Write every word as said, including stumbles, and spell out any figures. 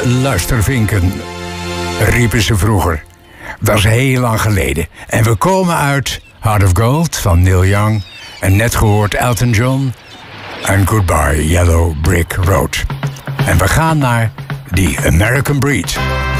luistervinken, riepen ze vroeger. Dat is heel lang geleden. En we komen uit Heart of Gold van Neil Young. En net gehoord Elton John. En Goodbye Yellow Brick Road. En we gaan naar The American Breed.